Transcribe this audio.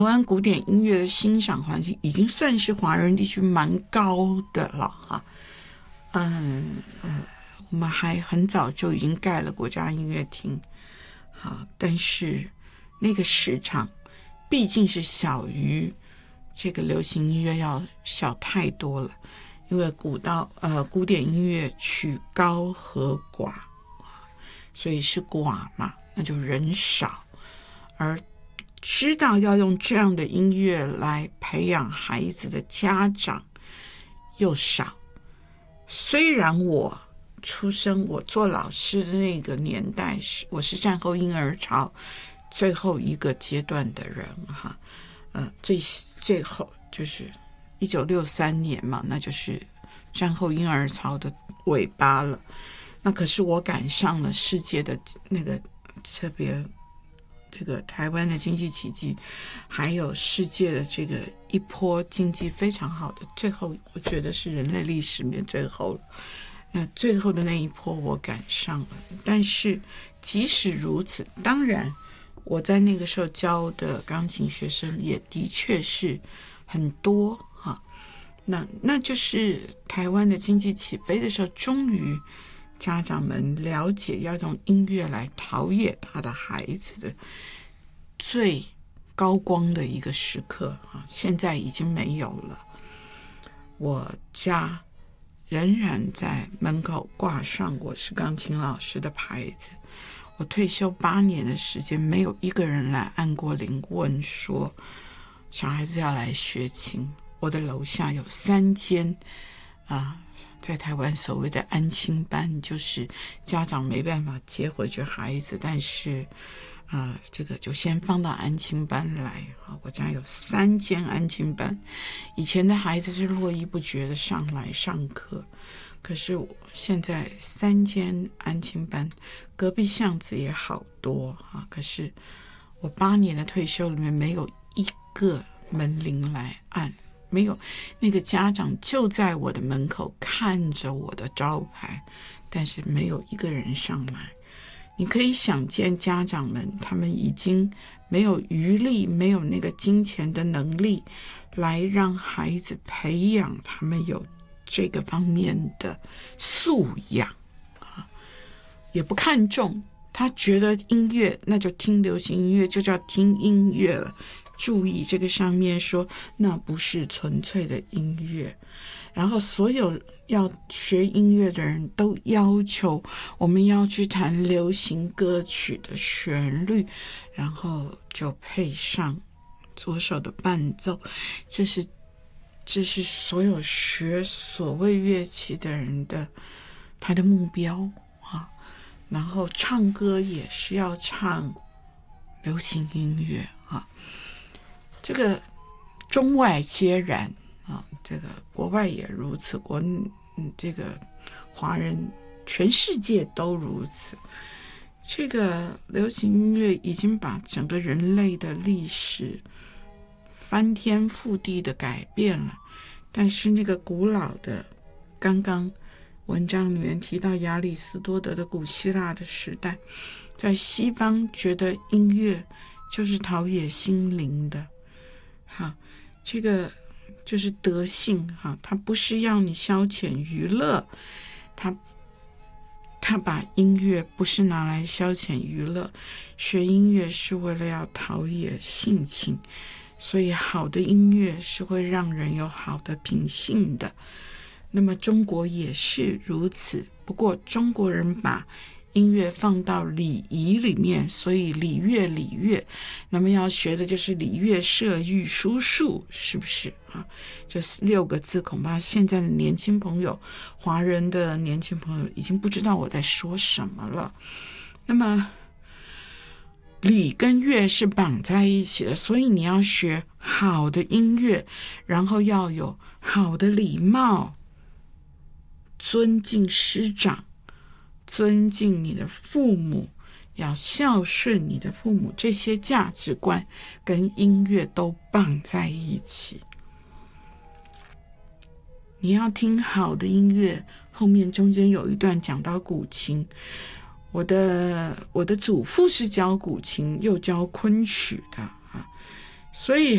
台湾古典音乐的欣赏环境已经算是华人地区蛮高的了哈。我们还很早就已经盖了国家音乐厅，好，但是那个市场毕竟是小于这个流行音乐要小太多了，因为古典音乐取高和寡，所以是寡嘛，那就人少，而知道要用这样的音乐来培养孩子的家长又少。虽然我做老师的那个年代我是战后婴儿潮最后一个阶段的人哈，最后就是1963年嘛，那就是战后婴儿潮的尾巴了。那可是我赶上了世界的那个特别这个台湾的经济奇迹，还有世界的这个一波经济非常好的，最后我觉得是人类历史里面最后了。那最后的那一波我赶上了，但是即使如此，当然我在那个时候教的钢琴学生也的确是很多哈。那就是台湾的经济起飞的时候，终于家长们了解要用音乐来陶冶他的孩子的最高光的一个时刻啊，现在已经没有了。我家仍然在门口挂上我是钢琴老师的牌子。我退休8年的时间，没有一个人来按过铃问说小孩子要来学琴。我的楼下有3间在台湾所谓的安亲班，就是家长没办法接回去孩子，但是这个就先放到安亲班来。我家有3间安亲班，以前的孩子是络绎不绝的上来上课，可是现在3间安亲班，隔壁巷子也好多可是我8年的退休里面没有一个门铃来按，没有，那个家长就在我的门口看着我的招牌，但是没有一个人上来。你可以想见家长们他们已经没有余力，没有那个金钱的能力来让孩子培养他们有这个方面的素养也不看重，他觉得音乐那就听流行音乐就叫听音乐了。注意这个上面说那不是纯粹的音乐，然后所有要学音乐的人都要求我们要去弹流行歌曲的旋律，然后就配上左手的伴奏。这是所有学所谓乐器的人的他的目标然后唱歌也是要唱流行音乐这个中外皆然这个国外也如此，这个华人全世界都如此。这个流行音乐已经把整个人类的历史翻天覆地的改变了，但是那个古老的，刚刚文章里面提到亚里士多德的古希腊的时代，在西方觉得音乐就是陶冶心灵的这个就是德性它不是要你消遣娱乐，他把音乐不是拿来消遣娱乐，学音乐是为了要陶冶性情，所以好的音乐是会让人有好的品性的。那么中国也是如此，不过中国人把音乐放到礼仪里面，所以礼乐，那么要学的就是礼乐射御书数，是不是这6个字恐怕现在的年轻朋友，华人的年轻朋友已经不知道我在说什么了。那么礼跟乐是绑在一起的，所以你要学好的音乐，然后要有好的礼貌，尊敬师长，尊敬你的父母，要孝顺你的父母，这些价值观跟音乐都绑在一起。你要听好的音乐，后面中间有一段讲到古琴，我的祖父是教古琴又教昆曲的所以